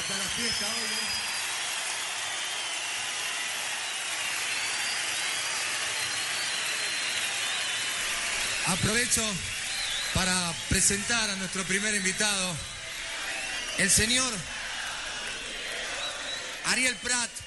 Hasta la fiesta hoy, Aprovecho para presentar a nuestro primer invitado, el señor Ariel Prat.